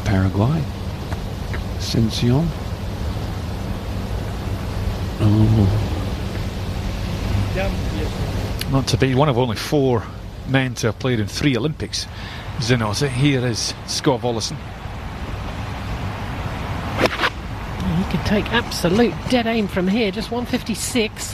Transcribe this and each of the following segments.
Paraguay. Ascension. Oh. Not to be one of only 4 men to have played in 3 Olympics. Zanoza. Here is Scott Volleson. He can take absolute dead aim from here, just 156.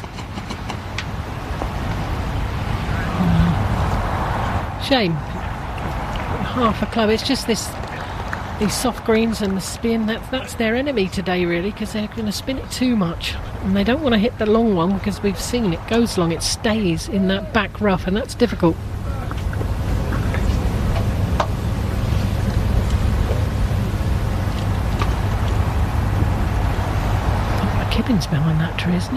Shame. Half a club. It's just these soft greens and the spin. That's their enemy today, really, because they're going to spin it too much, and they don't want to hit the long one because we've seen it goes long. It stays in that back rough, and that's difficult. Kibbins behind that tree, isn't he?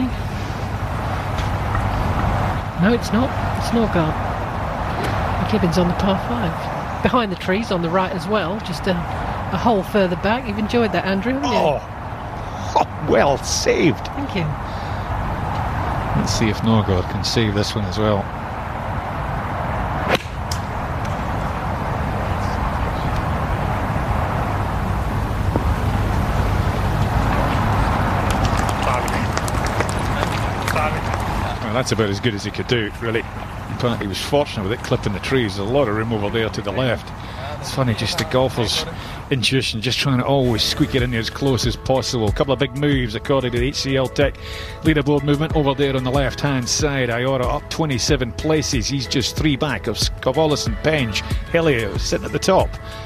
No, it's not. It's Norgard. Kibbins on the par 5. Behind the trees on the right as well, just a hole further back. You've enjoyed that, Andrew, haven't you? Oh, well saved. Thank you. Let's see if Norgard can save this one as well. That's about as good as he could do, really. In fact, he was fortunate with it clipping the trees. There's a lot of room over there to the left. It's funny, just the golfer's intuition, just trying to always squeak it in there as close as possible. A couple of big moves according to the HCL Tech leaderboard movement over there on the left-hand side. Iora up 27 places. He's just 3 back of Scovolis and Penge. Helio sitting at the top.